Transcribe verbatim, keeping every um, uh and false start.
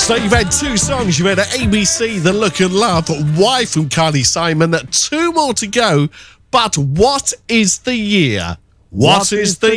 So you've had two songs. You've had A B C, The Look of Love, Why from Carly Simon. Two more to go. But what is the year? What, what is the